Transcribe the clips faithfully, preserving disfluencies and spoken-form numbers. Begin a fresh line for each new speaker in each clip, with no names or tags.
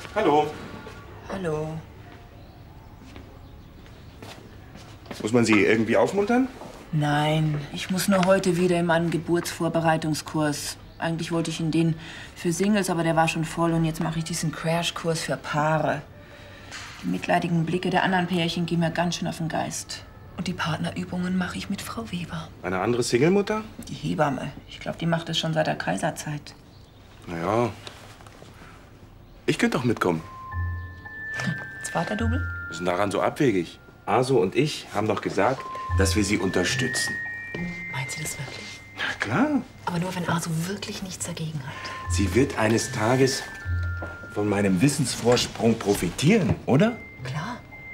Hallo.
Hallo.
Muss man Sie irgendwie aufmuntern?
Nein, ich muss nur heute wieder in meinen Geburtsvorbereitungskurs. Eigentlich wollte ich in den für Singles, aber der war schon voll und jetzt mache ich diesen Crashkurs für Paare. Die mitleidigen Blicke der anderen Pärchen gehen mir ganz schön auf den Geist. Und die Partnerübungen mache ich mit Frau Weber.
Eine andere Singlemutter?
Die Hebamme. Ich glaube, die macht es schon seit der Kaiserzeit.
Na ja. Ich könnte doch mitkommen.
Zweiter Double?
Was ist denn daran so abwegig? Aso und ich haben doch gesagt, dass wir Sie unterstützen.
Meint sie das wirklich?
Na klar.
Aber nur, wenn Aso wirklich nichts dagegen hat.
Sie wird eines Tages von meinem Wissensvorsprung profitieren, oder?
Klar.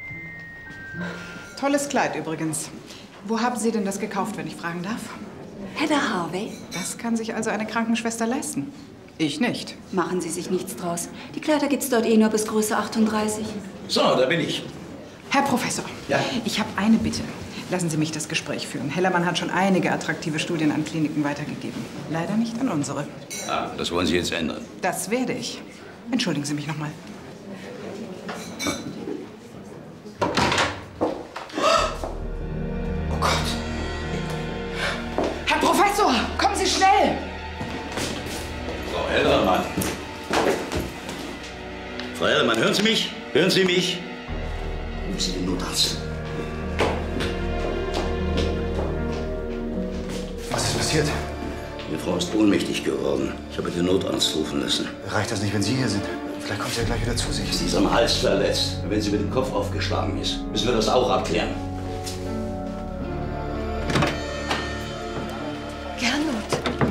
Tolles Kleid übrigens. Wo haben Sie denn das gekauft, wenn ich fragen darf?
Hedda Harvey?
Das kann sich also eine Krankenschwester leisten. Ich nicht.
Machen Sie sich nichts draus. Die Kleider gibt's dort eh nur bis Größe achtunddreißig.
So, da bin ich.
Herr Professor,
Ja?
ich habe eine Bitte. Lassen Sie mich das Gespräch führen. Hellermann hat schon einige attraktive Studien an Kliniken weitergegeben. Leider nicht an unsere.
Ah, das wollen Sie jetzt ändern.
Das werde ich. Entschuldigen Sie mich noch mal. Oh Gott. Herr Professor, kommen Sie schnell!
Frau Hellermann. Frau Hellermann, hören Sie mich? Hören Sie mich? Rufen Sie den Notarzt.
Was ist passiert?
Ihre Frau ist ohnmächtig geworden. Ich habe den Notarzt rufen lassen.
Reicht das nicht, wenn Sie hier sind? Vielleicht kommt sie ja gleich wieder zu sich.
Sie ist am Hals verletzt. Wenn sie mit dem Kopf aufgeschlagen ist, müssen wir das auch abklären.
Gernot.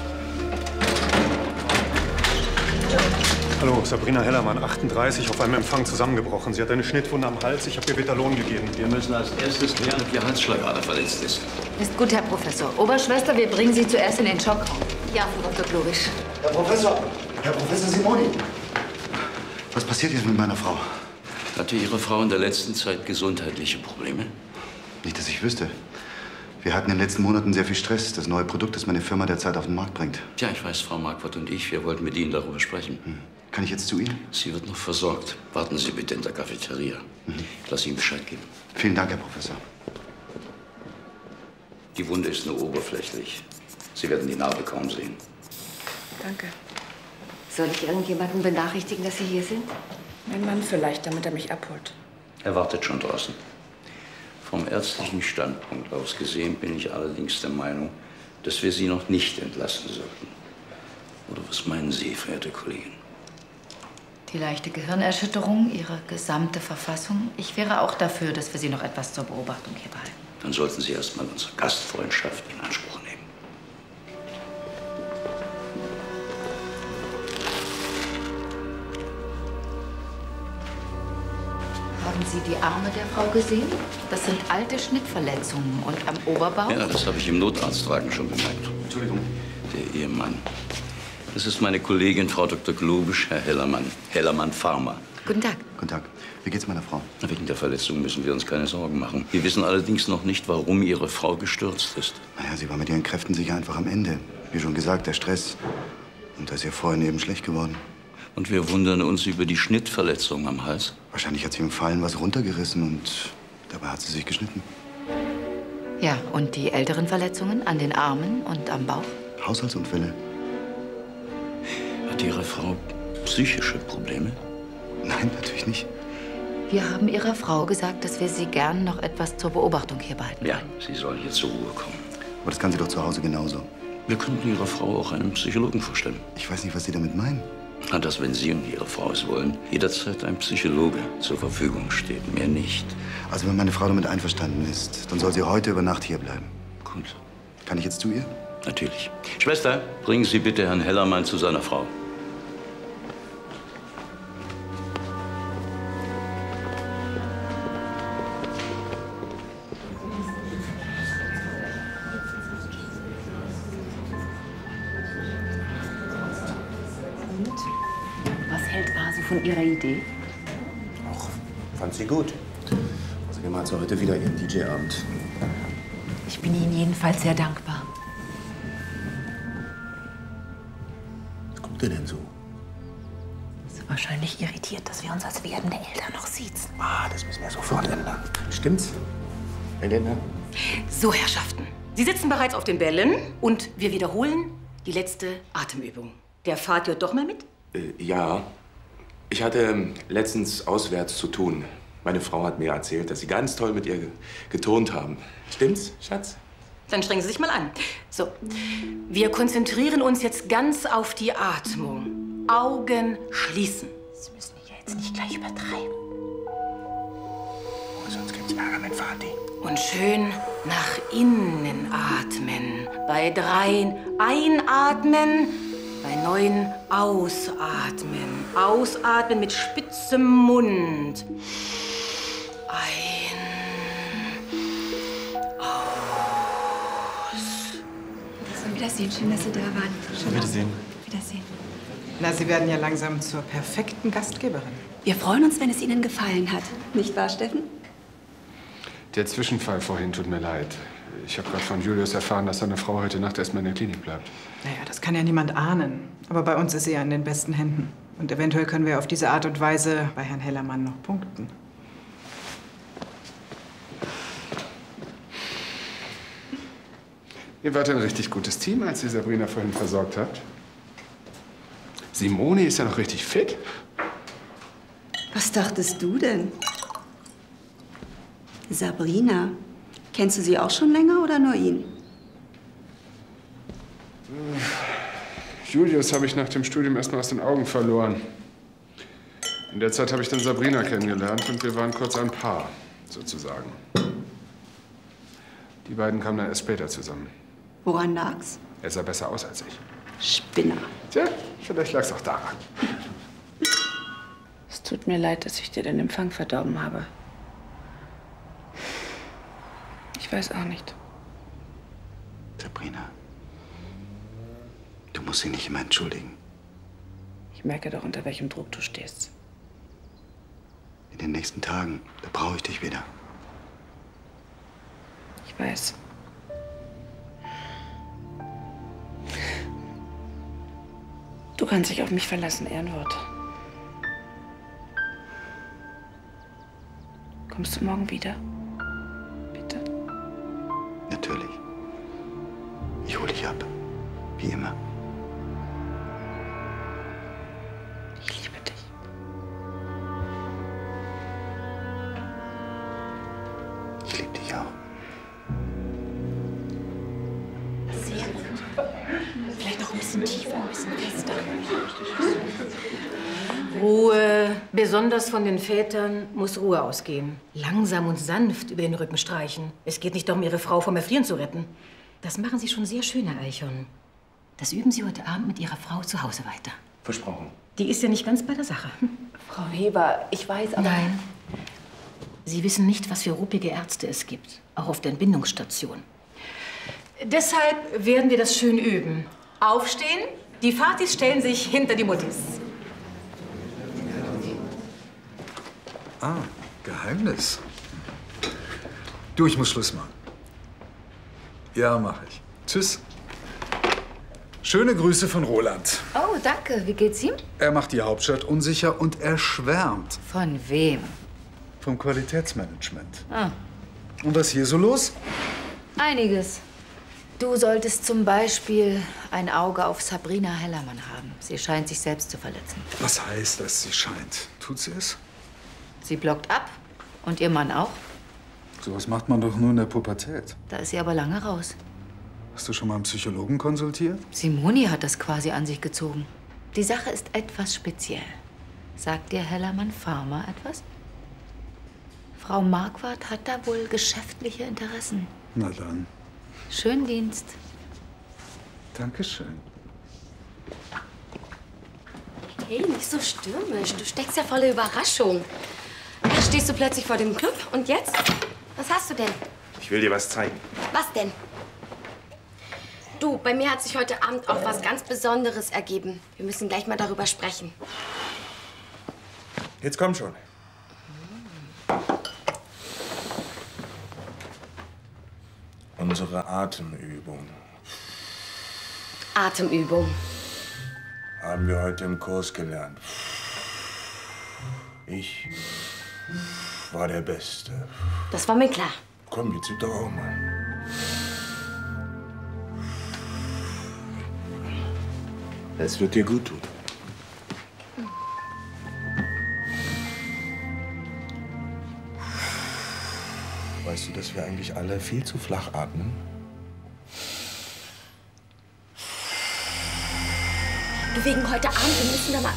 Hallo, Sabrina Hellermann, achtunddreißig, auf einem Empfang zusammengebrochen. Sie hat eine Schnittwunde am Hals. Ich habe ihr Betalon gegeben.
Wir müssen als erstes klären, ob Ihr Halsschlagader verletzt ist.
Ist gut, Herr Professor. Oberschwester, wir bringen Sie zuerst in den Schockraum. Ja, Frau Doktor Globisch.
Herr Professor! Herr Professor Simoni! Was passiert jetzt mit meiner Frau?
Hatte Ihre Frau in der letzten Zeit gesundheitliche Probleme?
Nicht, dass ich wüsste. Wir hatten in den letzten Monaten sehr viel Stress. Das neue Produkt, das meine Firma derzeit auf den Markt bringt.
Tja, ich weiß, Frau Marquardt und ich, wir wollten mit Ihnen darüber sprechen.
Hm. Kann ich jetzt zu ihr?
Sie wird noch versorgt. Warten Sie bitte in der Cafeteria.
Mhm.
Ich lasse Ihnen Bescheid geben.
Vielen Dank, Herr Professor.
Die Wunde ist nur oberflächlich. Sie werden die Narbe kaum sehen.
Danke.
Soll ich irgendjemanden benachrichtigen, dass Sie hier sind?
Mein Mann vielleicht, damit er mich abholt.
Er wartet schon draußen. Vom ärztlichen Standpunkt aus gesehen bin ich allerdings der Meinung, dass wir Sie noch nicht entlassen sollten. Oder was meinen Sie, verehrte Kollegin?
Die leichte Gehirnerschütterung, Ihre gesamte Verfassung. Ich wäre auch dafür, dass wir Sie noch etwas zur Beobachtung hier behalten.
Dann sollten Sie erst mal unsere Gastfreundschaft in Anspruch nehmen.
Haben Sie die Arme der Frau gesehen? Das sind alte Schnittverletzungen. Und am Oberbauch?
Ja, das habe ich im Notarztwagen schon bemerkt.
Entschuldigung.
Der Ehemann. Das ist meine Kollegin, Frau Doktor Globisch, Herr Hellermann. Hellermann Pharma.
Guten Tag.
Guten Tag. Wie geht's meiner Frau?
Wegen der Verletzung müssen wir uns keine Sorgen machen. Wir wissen allerdings noch nicht, warum Ihre Frau gestürzt ist.
Naja, sie war mit ihren Kräften sicher einfach am Ende. Wie schon gesagt, der Stress. Und da ist ihr vorhin eben schlecht geworden.
Und wir wundern uns über die Schnittverletzung am Hals.
Wahrscheinlich hat sie im Fallen was runtergerissen und dabei hat sie sich geschnitten.
Ja, und die älteren Verletzungen an den Armen und am Bauch?
Haushaltsunfälle.
Hat Ihre Frau psychische Probleme?
Nein, natürlich nicht.
Wir haben Ihrer Frau gesagt, dass wir Sie gern noch etwas zur Beobachtung hier behalten.
Ja, sie soll hier zur Ruhe kommen.
Aber das kann sie doch zu Hause genauso.
Wir könnten Ihrer Frau auch einen Psychologen vorstellen.
Ich weiß nicht, was Sie damit meinen.
Na, dass, wenn Sie und Ihre Frau es wollen, jederzeit ein Psychologe zur Verfügung steht. Mehr nicht.
Also, wenn meine Frau damit einverstanden ist, dann soll sie heute über Nacht hier bleiben.
Gut.
Kann ich jetzt zu ihr?
Natürlich. Schwester, bringen Sie bitte Herrn Hellermann zu seiner Frau.
Was hält Aso von Ihrer Idee?
Ach, fand sie gut. Außerdem hat sie heute wieder ihren D J-Abend.
Ich bin Ihnen jedenfalls sehr dankbar.
Was guckt ihr denn so?
So
Wahrscheinlich irritiert, dass wir uns als werdende Eltern noch siezen.
Ah, das müssen wir sofort ändern. Stimmt's, Helena?
So, Herrschaften. Sie sitzen bereits auf den Bällen und wir wiederholen die letzte Atemübung. Der Vater hört doch mal mit?
Äh, ja. Ich hatte ähm, letztens auswärts zu tun. Meine Frau hat mir erzählt, dass Sie ganz toll mit ihr ge geturnt haben. Stimmt's, Schatz?
Dann strengen Sie sich mal an. So, wir konzentrieren uns jetzt ganz auf die Atmung. Augen schließen.
Sie müssen ja jetzt nicht gleich übertreiben.
Oh, sonst gibt's Ärger mit Vati.
Und schön nach innen atmen. Bei dreien einatmen, bei neun ausatmen. Ausatmen mit spitzem Mund. Ein, aus.
Auf Wiedersehen, schön, dass Sie da waren. Schön.
Wiedersehen.
Wiedersehen.
Na, Sie werden ja langsam zur perfekten Gastgeberin.
Wir freuen uns, wenn es Ihnen gefallen hat. Nicht wahr, Steffen?
Der Zwischenfall vorhin tut mir leid. Ich habe gerade von Julius erfahren, dass seine Frau heute Nacht erstmal in der Klinik bleibt.
Naja, das kann ja niemand ahnen. Aber bei uns ist sie ja in den besten Händen. Und eventuell können wir auf diese Art und Weise bei Herrn Hellermann noch punkten.
Ihr wart ein richtig gutes Team, als ihr Sabrina vorhin versorgt habt. Simone ist ja noch richtig fit.
Was dachtest du denn? Sabrina. Kennst du sie auch schon länger oder nur ihn?
Julius habe ich nach dem Studium erstmal aus den Augen verloren. In der Zeit habe ich dann Sabrina kennengelernt und wir waren kurz ein Paar, sozusagen. Die beiden kamen dann erst später zusammen.
Woran lag's?
Er sah besser aus als ich.
Spinner.
Tja, vielleicht lag's auch daran.
Es tut mir leid, dass ich dir den Empfang verdorben habe. Ich weiß auch nicht.
Sabrina, du musst dich nicht immer entschuldigen.
Ich merke doch, unter welchem Druck du stehst.
In den nächsten Tagen, da brauche ich dich wieder.
Ich weiß. Du kannst dich auf mich verlassen, Ehrenwort. Kommst du morgen wieder? Bitte?
Natürlich. Ich hole dich ab. Wie immer.
Ich liebe dich.
Ich liebe dich auch.
Sehr gut. Vielleicht noch ein bisschen tiefer, ein bisschen fester.
Ruhe. Besonders von den Vätern muss Ruhe ausgehen. Langsam und sanft über den Rücken streichen. Es geht nicht darum, Ihre Frau vom Erfrieren zu retten. Das machen Sie schon sehr schön, Herr Eichhorn. Das üben Sie heute Abend mit Ihrer Frau zu Hause weiter.
Versprochen.
Die ist ja nicht ganz bei der Sache.
Frau Weber, ich weiß aber...
Nein. Sie wissen nicht, was für ruppige Ärzte es gibt. Auch auf der Entbindungsstation. Deshalb werden wir das schön üben. Aufstehen. Die Vatis stellen sich hinter die Muttis.
Ah, Geheimnis. Du, ich muss Schluss machen. Ja, mache ich. Tschüss. Schöne Grüße von Roland.
Oh, danke. Wie geht's ihm?
Er macht die Hauptstadt unsicher und er schwärmt.
Von wem?
Vom Qualitätsmanagement.
Ah.
Und was hier so los?
Einiges. Du solltest zum Beispiel ein Auge auf Sabrina Hellermann haben. Sie scheint sich selbst zu verletzen.
Was heißt das, sie scheint? Tut sie es?
Sie blockt ab. Und ihr Mann auch.
Sowas macht man doch nur in der Pubertät.
Da ist sie aber lange raus.
Hast du schon mal einen Psychologen konsultiert?
Simoni hat das quasi an sich gezogen. Die Sache ist etwas speziell. Sagt dir Hellermann Pharma etwas? Frau Marquardt hat da wohl geschäftliche Interessen.
Na dann.
Schönen Dienst.
Dankeschön.
Hey, nicht so stürmisch. Du steckst ja voller Überraschung. Jetzt stehst du plötzlich vor dem Club. Und jetzt? Was hast du denn?
Ich will dir was zeigen.
Was denn? Du, bei mir hat sich heute Abend auch was ganz Besonderes ergeben. Wir müssen gleich mal darüber sprechen.
Jetzt komm schon. Unsere Atemübung
Atemübung.
haben wir heute im Kurs gelernt.
Ich war der Beste.
Das war mir klar.
Komm, jetzt üb doch auch mal. Es wird dir gut tun. Weißt du, dass wir eigentlich alle viel zu flach atmen?
Du, wegen heute Abend, wir müssen da mal...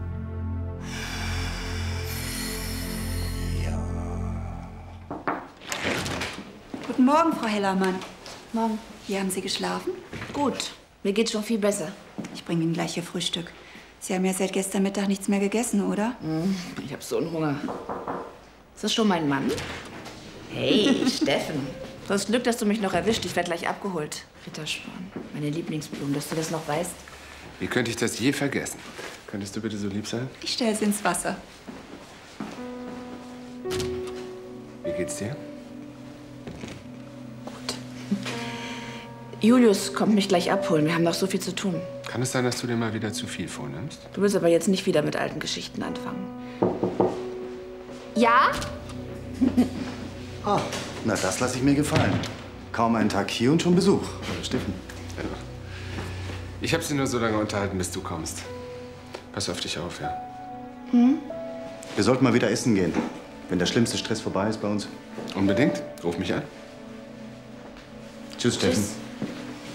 Guten Morgen, Frau Hellermann. Morgen. Wie haben Sie geschlafen?
Gut. Mir geht's schon viel besser.
Ich bringe Ihnen gleich Ihr Frühstück. Sie haben ja seit gestern Mittag nichts mehr gegessen, oder?
Ich hab so einen Hunger. Ist das schon mein Mann? Hey, Steffen. Du hast Glück, dass du mich noch erwischt. Ich werde gleich abgeholt. Rittersporn, meine Lieblingsblumen, dass du das noch weißt.
Wie könnte ich das je vergessen? Könntest du bitte so lieb sein?
Ich stelle sie ins Wasser.
Wie geht's dir?
Julius kommt mich gleich abholen. Wir haben noch so viel zu tun.
Kann es sein, dass du dir mal wieder zu viel vornimmst?
Du willst aber jetzt nicht wieder mit alten Geschichten anfangen. Ja?
Ah, na das lasse ich mir gefallen. Kaum einen Tag hier und schon Besuch. Hallo, Steffen.
Ja. Ich habe sie nur so lange unterhalten, bis du kommst. Pass auf dich auf, ja?
Hm?
Wir sollten mal wieder essen gehen, wenn der schlimmste Stress vorbei ist bei uns.
Unbedingt. Ruf mich an.
Tschüss, Steffen. Tschüss.